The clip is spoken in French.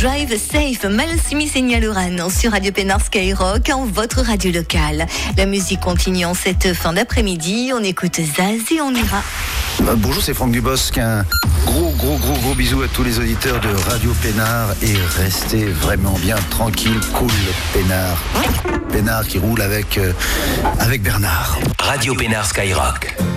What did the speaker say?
Drive Safe, Mal Smith et Niall Horan sur Radio Pénard Skyrock, en votre radio locale. La musique continue en cette fin d'après-midi. On écoute Zaz et on ira. Bonjour, c'est Franck Dubosc. Un gros bisou à tous les auditeurs de Radio Pénard et restez vraiment bien tranquille, cool, Pénard. Pénard qui roule avec Bernard. Radio Pénard Skyrock.